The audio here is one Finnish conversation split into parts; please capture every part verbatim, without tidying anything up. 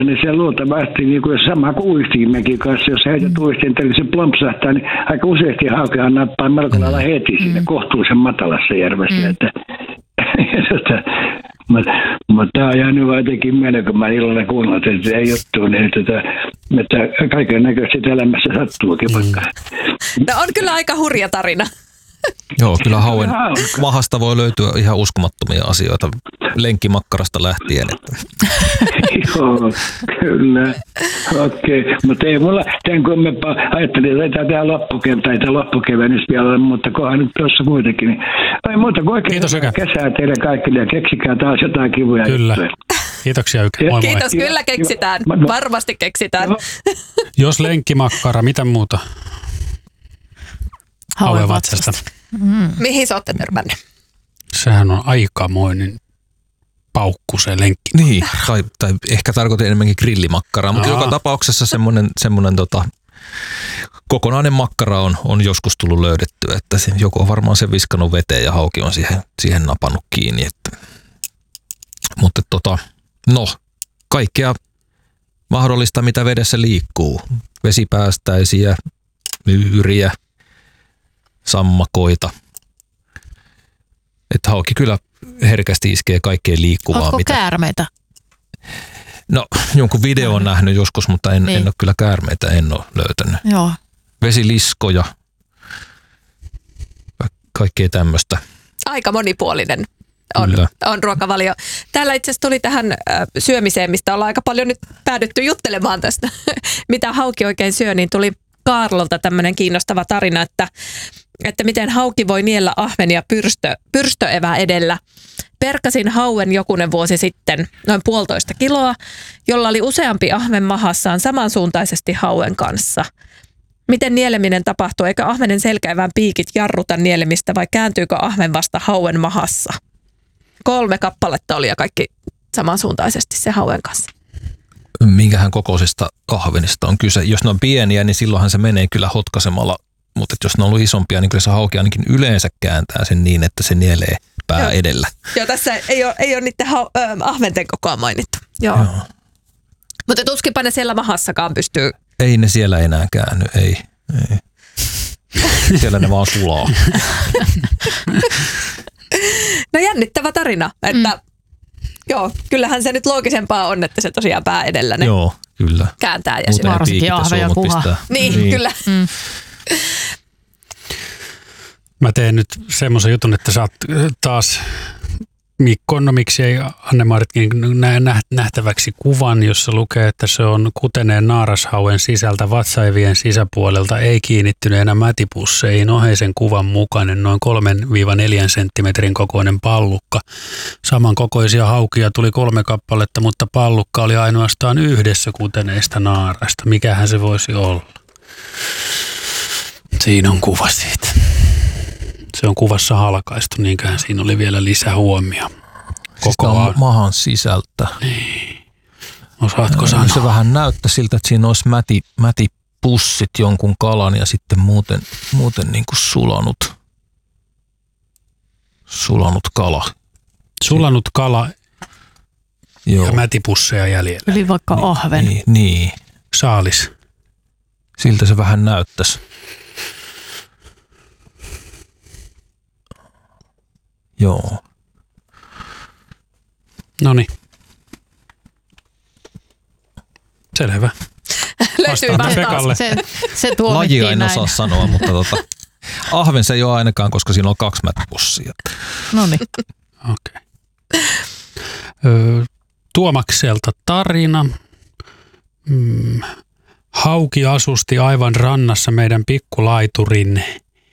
niin se luultavasti niin kuin sama kuin uistiimenkin kanssa, jos heität uistin, eli se plompsahtaa, niin aika useasti haukehan nappaa melko lailla heti siinä mm. kohtuullisen matalassa järvessä. Mm. Että, että, mutta, mutta tämä on jäänyt vaan jotenkin mieleen, kun mä illalla kuunnellut, että se ei juttu, niin että, että kaiken näköisesti elämässä sattuukin vaikka. No on kyllä aika hurja tarina. Joo, kyllä hauen mahasta voi löytyä ihan uskomattomia asioita lenkkimakkarasta lähtien. Että. Joo, kyllä. Okei, okay. Mutta ei mulla tämän kummempaa. Ajattelin, että tämä loppukevään tai tämä loppukevennys vielä, mutta kohan nyt tuossa kuitenkin. Niin. Ei muuta kuin oikein kesää teille kaikille ja keksikää taas jotain kivuja. Kyllä. Juttuja. Kiitoksia Ykä. Moi moi. Kiitos, kyllä keksitään. Varmasti keksitään. Jos lenkkimakkara, mitä muuta? Hauen vatsasta. Mm. Mihin sä ootte törmännyt? Sehän on aikamoinen paukku se lenkki. Niin, tai, tai ehkä tarkoitin enemmänkin grillimakkaraa, mutta joka tapauksessa semmoinen, semmoinen tota, kokonainen makkara on, on joskus tullut löydettyä, että se, joku on varmaan sen viskannut veteen ja hauki on siihen, siihen napannut kiinni. Että. Mutta tota, no, kaikkea mahdollista, mitä vedessä liikkuu. Vesipäästäisiä, myyriä, sammakoita. Että hauki kyllä herkästi iskee kaikkeen liikkuvaa. Ootko mitä... käärmeitä? No, jonkun video on nähnyt joskus, mutta en, niin. en ole kyllä käärmeitä, en ole löytänyt. Joo. Vesiliskoja, kaikkea tämmöistä. Aika monipuolinen on, on ruokavalio. Täällä itse asiassa tuli tähän syömiseen, mistä ollaan aika paljon nyt päädytty juttelemaan tästä, mitä hauki oikein syö, niin tuli Kaarlolta tämmöinen kiinnostava tarina, että, että miten hauki voi niellä ahvenia pyrstö, pyrstöevä edellä. Perkasin hauen jokunen vuosi sitten noin puolitoista kiloa, jolla oli useampi ahven mahassaan samansuuntaisesti hauen kanssa. Miten nieleminen tapahtuu? Eikö ahvenen selkäivän piikit jarruta nielemistä vai kääntyykö ahven vasta hauen mahassa? Kolme kappaletta oli ja kaikki samansuuntaisesti se hauen kanssa. Minkähän kokoisesta ahvenista on kyse. Jos ne on pieniä, niin silloinhan se menee kyllä hotkasemalla, mutta jos ne on ollut isompia, niin kyllä se hauki ainakin yleensä kääntää sen niin, että se nielee pää Joo. edellä. Joo, tässä ei ole, ei ole niiden ha- äh, ahventen kokoa mainittu. Joo. Joo. Mutta tuskinpa ne siellä mahassakaan pystyy. Ei ne siellä enää käänny, ei. ei. Siellä ne vaan sulaa. No jännittävä tarina, että mm. Joo, kyllähän se nyt loogisempaa on, että se tosiaan pää edellä ne Joo, kyllä. kääntää. Ja Muuten varsinkin ahve ja kuha. Niin, niin, kyllä. Mm. Mä teen nyt semmoisen jutun, että saat taas Mikko, no miksi ei Anne-Maaritkin näe nähtäväksi kuvan, jossa lukee, että se on kuteneen naarashauen sisältä vatsaivien sisäpuolelta ei kiinnittyneenä mätipusseihin oheisen kuvan mukainen noin kolmesta neljään senttimetrin kokoinen pallukka. Samankokoisia haukia tuli kolme kappaletta, mutta pallukka oli ainoastaan yhdessä kuteneista naarasta. Mikähän se voisi olla? Siinä on kuva siitä. Se on kuvassa halkaistu, niinköhän siinä oli vielä lisähuomio. Koko siis mahan sisältä. Niin. Osaatko sanoa? Se vähän näyttää siltä, että siinä olisi mäti, mätipussit jonkun kalan ja sitten muuten, muuten niin kuin sulanut, sulanut kala. Sulanut kala Joo. ja mätipusseja jäljellä. Eli vaikka niin, ahven. Niin, niin. Saalis. Siltä se vähän näyttäisi. Joo. Noniin. Selvä. Löytyy vastaus. Se, se tuomittiin Lajia en näin. osaa sanoa, mutta tota, ahven se ei ole ainakaan, koska siinä on kaksi mätipussia. Noniin. Okei. Okay. Tuomakselta tarina. Hmm. Hauki asusti aivan rannassa meidän pikkulaiturin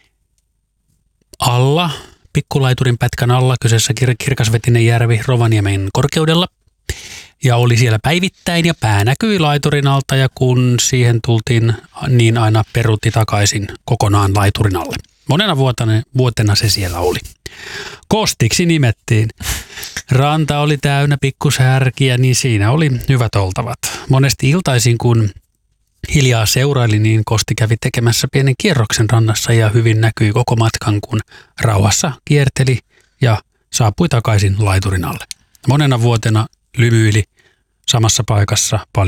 alla. Pikkulaiturin pätkän alla, kyseessä kir- kirkasvetinen järvi Rovaniemen korkeudella. Ja oli siellä päivittäin ja pää näkyi laiturin alta ja kun siihen tultiin, niin aina peruutti takaisin kokonaan laiturin alle. Monena vuotena, vuotena se siellä oli. Kostiksi nimettiin. Ranta oli täynnä pikkusärkiä, niin siinä oli hyvät oltavat. Monesti iltaisin, kun hiljaa seuraili, niin Kosti kävi tekemässä pienen kierroksen rannassa ja hyvin näkyi koko matkan, kun rauhassa kierteli ja saapui takaisin laiturin alle. Monena vuotena lymyili samassa paikassa paljon